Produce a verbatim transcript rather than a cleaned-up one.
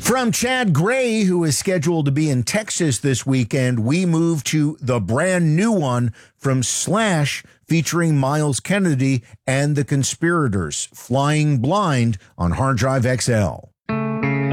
From Chad Gray, who is scheduled to be in Texas this weekend, we move to the brand new one from Slash featuring Miles Kennedy and the Conspirators, Flying Blind on Hard Drive X L.